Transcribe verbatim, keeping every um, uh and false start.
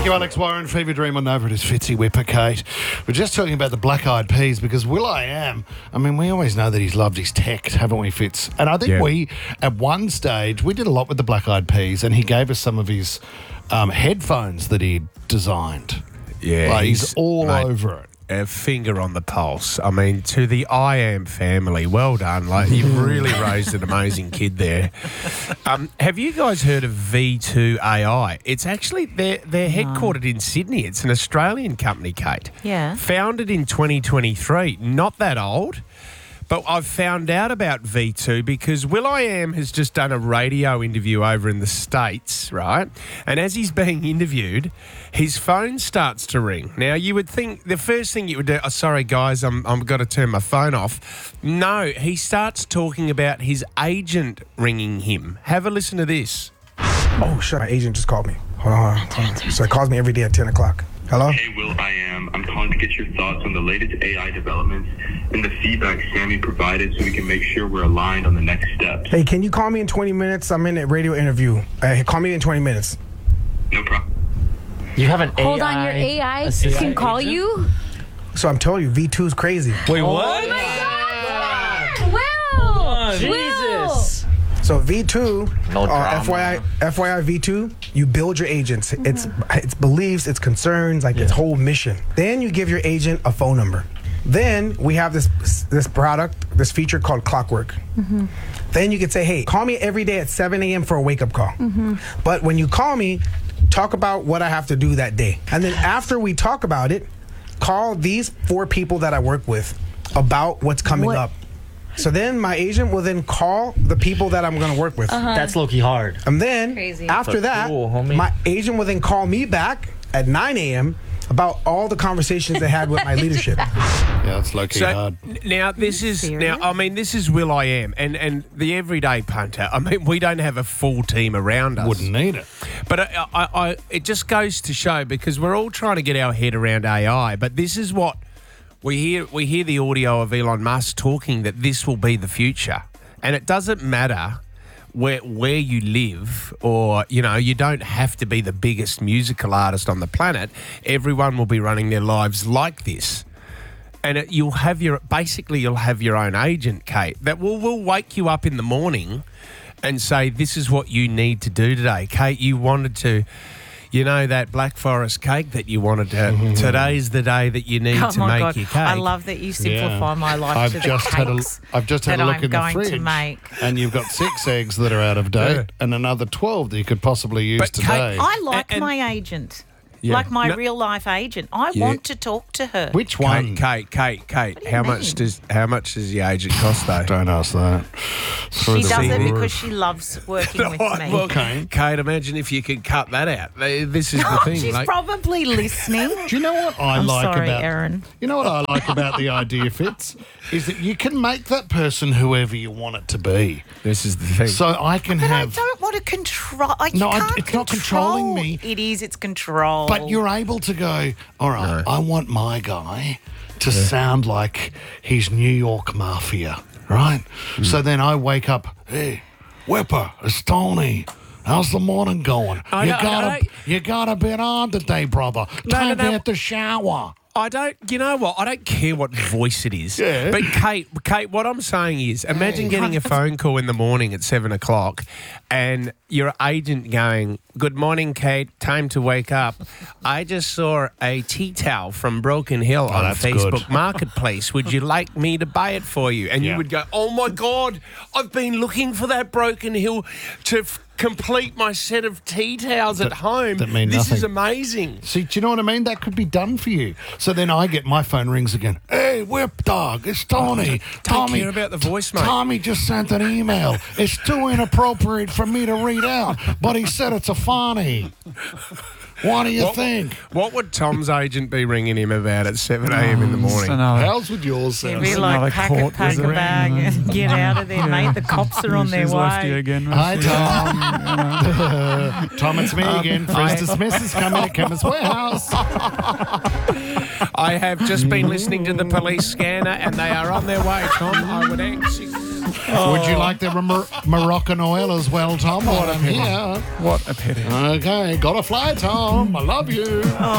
Thank you, Alex Warren. Fever Dream on over. It is Fitzy Whipper, Kate. We're just talking about the Black Eyed Peas because will.i.am, I mean, we always know that he's loved his tech, haven't we, Fitz? And I think Yeah. we, at one stage, we did a lot with the Black Eyed Peas and he gave us some of his um, headphones that he'd designed. Yeah, Like, he's, all mate, over it. A finger on the pulse. I mean, to the I Am family, well done. Like, you've really raised an amazing kid there. Um, have you guys heard of V two A I? It's actually, they're, they're headquartered in Sydney. It's an Australian company, Kate. Yeah. Founded in twenty twenty-three. Not that old. But I've found out about V two because will.i.am has just done a radio interview over in the States, right? And as he's being interviewed, his phone starts to ring. Now, you would think the first thing you would do, oh, sorry, guys, I'm, I've got to turn my phone off. No, he starts talking about his agent ringing him. Have a listen to this. Oh, shit, my agent just called me. Hold on, hold on. So he calls me every day at ten o'clock. Hello? Hey, will.i.am. I'm calling to get your thoughts on the latest A I developments and the feedback Sammy provided so we can make sure we're aligned on the next steps. Hey, can you call me in twenty minutes? I'm in a radio interview. Uh, call me in twenty minutes. No problem. You have an Hold A I on, your A I assistant can call agent? you? So I'm telling you, V two's crazy. Wait, what? Oh my God! Will! Jesus. So V two, No uh, drama. F Y I, F Y I V two, you build your agents. It's its beliefs, its concerns, like its whole mission. Then you give your agent a phone number. Then we have this this product, this feature called Clockwork. Mm-hmm. Then you can say, hey, call me every day at seven a.m. for a wake-up call. Mm-hmm. But when you call me, talk about what I have to do that day. And then after we talk about it, call these four people that I work with about what's coming What? up. So then my agent will then call the people that I'm going to work with. That's low-key hard. And then Crazy. after But that, cool, homie. my agent will then call me back at nine a.m. about all the conversations they had with my leadership. Yeah, it's low-key So hard. n- now this is serious? now I mean this is will.i.am and and the everyday punter. I mean we don't have a full team around us. Wouldn't need it. But I, I, I, it just goes to show because we're all trying to get our head around A I. But this is what we hear. We hear the audio of Elon Musk talking that this will be the future, and it doesn't matter where where you live, or you know, you don't have to be the biggest musical artist on the planet. Everyone will be running their lives like this. And it, you'll have your basically you'll have your own agent, Kate, that will will wake you up in the morning and say, "This is what you need to do today." Kate, you wanted to, you know, that Black Forest cake that you wanted to. Today's the day that you need Oh to my make God! your cake. I love that you simplify Yeah. my life I've to the just had a, cakes I've just had that a look I'm in the going fridge, to make. and you've got six eggs that are out of date, Yeah. and another twelve that you could possibly use But Kate, today. I like And- my agent, Yeah. like my No- real life agent. I Yeah. want to talk to her. Which one? Kate, Kate, Kate, Kate. do you How much mean? does how much does the agent cost though? Don't ask that. Through She the does it roof. because she loves working with me. Well, Okay. Kate, imagine if you could cut that out. This is the thing. She's like, probably listening. Do you know what I I'm like sorry, about Aaron. You know what I like about the idea, Fitz, is that you can make that person whoever you want it to be. this is the thing. So I can But I have, don't want to control. I No, I- can't it's not control. controlling me. It is. It's control. but you're able to go. All right, I want my guy to sound like he's New York Mafia, right? So then I wake up. Hey, Whipper, it's Tony. How's the morning going? I you know, got I a know. you got a bit on today, brother. No, Time no, to no. hit the shower. I don't, you know what? I don't care what voice it is. Yeah. But Kate, Kate, what I'm saying is, imagine getting a phone call in the morning at seven o'clock, and your agent going, "Good morning, Kate. Time to wake up. I just saw a tea towel from Broken Hill on Oh, that's Facebook good. Marketplace. Would you like me to buy it for you?" And Yeah. you would go, "Oh my God, I've been looking for that Broken Hill to f- complete my set of tea towels at home. that mean this is nothing. amazing." See, do you know what I mean? That could be done for you. So then I get my phone rings again. Hey, Whip Dog, it's Tony. Don't Tommy, care about the voice, mate. Tommy just sent an email. It's too inappropriate for me to read out, but he said it's a funny. What do you What- think? What would Tom's agent be ringing him about at seven a.m. in the morning? How's would yours You'd sound? be another like, pack a, court pack a visit. bag and get out of there, mate. The cops are on their She's left you way. again. Hi, Tom. Tom, it's me again. Friends Smith is coming to Chemist Warehouse. I have just been listening to the police scanner and they are on their way, Tom. I would actually... Would you like the Mor- Moroccan oil as well, Tom? While I'm here. What a pity. Okay, gotta fly, Tom. I love you.